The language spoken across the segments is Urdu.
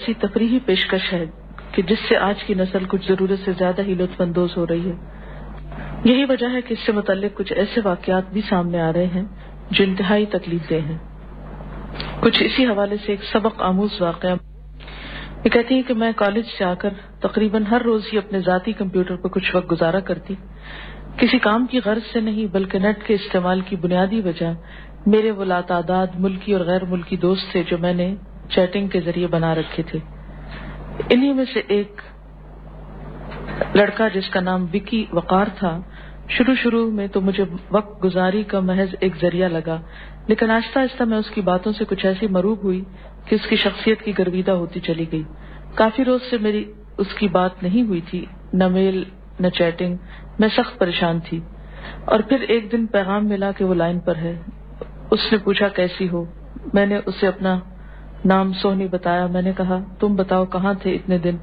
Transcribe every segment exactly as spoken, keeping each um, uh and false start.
ایسی تفریحی پیشکش ہے کہ جس سے آج کی نسل کچھ ضرورت سے زیادہ ہی لطف اندوز ہو رہی ہے. یہی وجہ ہے کہ اس سے متعلق کچھ ایسے واقعات بھی سامنے آ رہے ہیں جو انتہائی تکلیف دہ ہیں. کچھ اسی حوالے سے ایک سبق آموز واقعہ. یہ کہتی ہے کہ میں کالج سے آ کر تقریباً ہر روز ہی اپنے ذاتی کمپیوٹر پر کچھ وقت گزارا کرتی. کسی کام کی غرض سے نہیں بلکہ نیٹ کے استعمال کی بنیادی وجہ میرے وہ لاتعداد ملکی اور غیر ملکی دوست تھے جو میں نے چیٹنگ کے ذریعے بنا رکھے تھے. انہی میں سے ایک لڑکا جس کا نام وکی وقار تھا شروع شروع میں تو مجھے وقت گزاری کا محض ایک ذریعہ لگا، لیکن آہستہ آہستہ میں اس کی باتوں سے کچھ ایسی مروب ہوئی کہ اس کی شخصیت کی گرویدہ ہوتی چلی گئی. کافی روز سے میری اس کی بات نہیں ہوئی تھی، نہ میل نہ چیٹنگ. میں سخت پریشان تھی اور پھر ایک دن پیغام ملا کہ وہ لائن پر ہے. اس نے پوچھا کیسی ہو. میں نے اسے اپنا نام سونی بتایا. میں نے کہا تم بتاؤ کہاں تھے اتنے دن.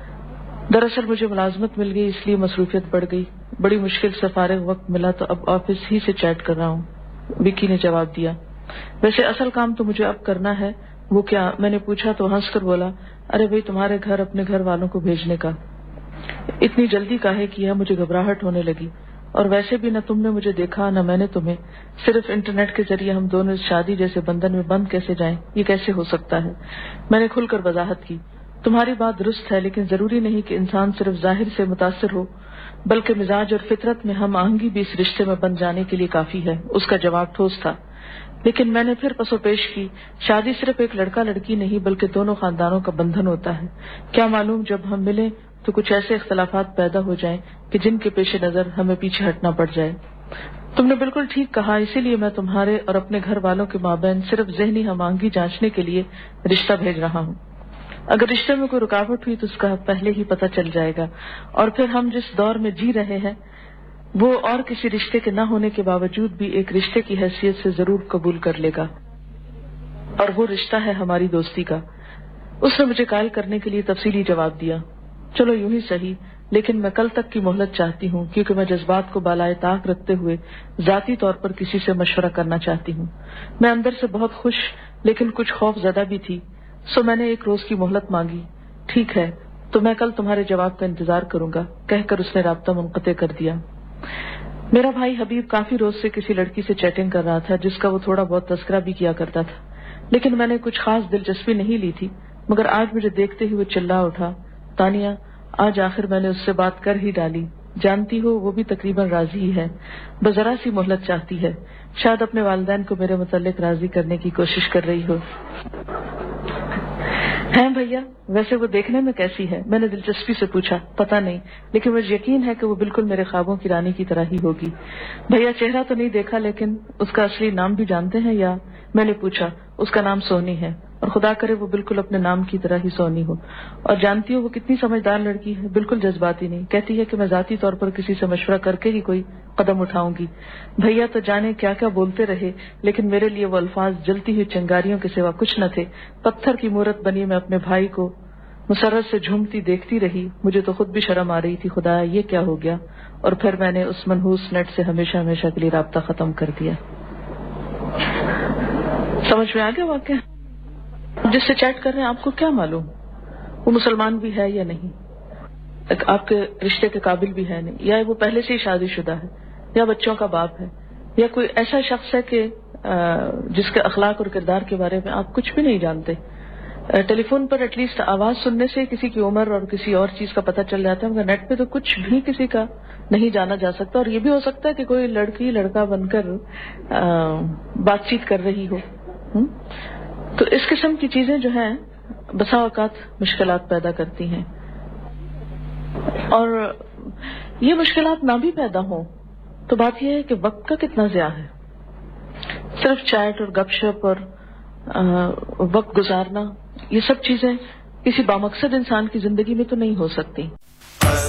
دراصل مجھے ملازمت مل گئی اس لیے مصروفیت بڑھ گئی. بڑی مشکل سے فارغ وقت ملا تو اب آفس ہی سے چیٹ کر رہا ہوں. وکی نے جواب دیا. ویسے اصل کام تو مجھے اب کرنا ہے. وہ کیا؟ میں نے پوچھا تو ہنس کر بولا ارے بھائی تمہارے گھر اپنے گھر والوں کو بھیجنے کا. اتنی جلدی کاہے کیا؟ مجھے گھبراہٹ ہونے لگی. اور ویسے بھی نہ تم نے مجھے دیکھا نہ میں نے تمہیں. صرف انٹرنیٹ کے ذریعے ہم دونوں شادی جیسے بندھن میں بند کیسے جائیں؟ یہ کیسے ہو سکتا ہے؟ میں نے کھل کر وضاحت کی. تمہاری بات درست ہے لیکن ضروری نہیں کہ انسان صرف ظاہر سے متاثر ہو بلکہ مزاج اور فطرت میں ہم آہنگی بھی اس رشتے میں بن جانے کے لیے کافی ہے. اس کا جواب ٹھوس تھا لیکن میں نے پھر پسو پیش کی. شادی صرف ایک لڑکا لڑکی نہیں بلکہ دونوں خاندانوں کا بندھن ہوتا ہے. کیا معلوم جب ہم ملیں تو کچھ ایسے اختلافات پیدا ہو جائیں کہ جن کے پیش نظر ہمیں پیچھے ہٹنا پڑ جائے. تم نے بالکل ٹھیک کہا. اسی لیے میں تمہارے اور اپنے گھر والوں کے مابین صرف ذہنی ہم آہنگی جانچنے کے لیے رشتہ بھیج رہا ہوں. اگر رشتے میں کوئی رکاوٹ ہوئی تو اس کا پہلے ہی پتہ چل جائے گا اور پھر ہم جس دور میں جی رہے ہیں وہ اور کسی رشتے کے نہ ہونے کے باوجود بھی ایک رشتے کی حیثیت سے ضرور قبول کر لے گا اور وہ رشتہ ہے ہماری دوستی کا. اس نے مجھے قائل کرنے کے لیے تفصیلی جواب دیا. چلو یوں ہی صحیح لیکن میں کل تک کی مہلت چاہتی ہوں کیونکہ میں جذبات کو بالائے طاق رکھتے ہوئے ذاتی طور پر کسی سے مشورہ کرنا چاہتی ہوں. میں اندر سے بہت خوش لیکن کچھ خوف زدہ بھی تھی سو میں نے ایک روز کی مہلت مانگی. ٹھیک ہے تو میں کل تمہارے جواب کا انتظار کروں گا کہہ کر اس نے رابطہ منقطع کر دیا. میرا بھائی حبیب کافی روز سے کسی لڑکی سے چیٹنگ کر رہا تھا جس کا وہ تھوڑا بہت تذکرہ بھی کیا کرتا تھا لیکن میں نے کچھ خاص دلچسپی نہیں لی تھی. مگر آج مجھے دیکھتے ہی وہ چلا اٹھا تانیہ آج آخر میں نے اس سے بات کر ہی ڈالی. جانتی ہو وہ بھی تقریباً راضی ہی ہے بس ذرا سی مہلت چاہتی ہے. شاید اپنے والدین کو میرے متعلق راضی کرنے کی کوشش کر رہی ہو. ہیں بھیا ویسے وہ دیکھنے میں کیسی ہے؟ میں نے دلچسپی سے پوچھا. پتہ نہیں لیکن مجھے یقین ہے کہ وہ بالکل میرے خوابوں کی رانی کی طرح ہی ہوگی. بھیا چہرہ تو نہیں دیکھا لیکن اس کا اصلی نام بھی جانتے ہیں یا؟ میں نے پوچھا. اس کا نام سونی ہے اور خدا کرے وہ بالکل اپنے نام کی طرح ہی سونی ہو. اور جانتی ہو وہ کتنی سمجھدار لڑکی ہے. بالکل جذباتی نہیں. کہتی ہے کہ میں ذاتی طور پر کسی سے مشورہ کر کے ہی کوئی قدم اٹھاؤں گی. بھیا تو جانے کیا کیا بولتے رہے لیکن میرے لیے وہ الفاظ جلتی ہوئی چنگاریوں کے سوا کچھ نہ تھے. پتھر کی مورت بنی میں اپنے بھائی کو مسرت سے جھومتی دیکھتی رہی. مجھے تو خود بھی شرم آ رہی تھی. خدایا یہ کیا ہو گیا. اور پھر میں نے اس منحوس نیٹ سے ہمیشہ ہمیشہ کے لیے رابطہ ختم کر دیا. سمجھ میں آ گیا واقعہ؟ جس سے چیٹ کر رہے ہیں آپ کو کیا معلوم وہ مسلمان بھی ہے یا نہیں, آپ کے رشتے کے قابل بھی ہے نہیں, یا وہ پہلے سے ہی شادی شدہ ہے یا بچوں کا باپ ہے یا کوئی ایسا شخص ہے کہ جس کے اخلاق اور کردار کے بارے میں آپ کچھ بھی نہیں جانتے. ٹیلی فون پر ایٹ لیسٹ آواز سننے سے کسی کی عمر اور کسی اور چیز کا پتہ چل جاتا ہے مگر نیٹ پہ تو کچھ بھی کسی کا نہیں جانا جا سکتا. اور یہ بھی ہو سکتا ہے کہ کوئی لڑکی لڑکا بن کر بات چیت کر رہی ہو. تو اس قسم کی چیزیں جو ہیں بسا اوقات مشکلات پیدا کرتی ہیں. اور یہ مشکلات نہ بھی پیدا ہوں تو بات یہ ہے کہ وقت کا کتنا ضیاع ہے. صرف چیٹ اور گپ شپ اور وقت گزارنا یہ سب چیزیں کسی بامقصد انسان کی زندگی میں تو نہیں ہو سکتی.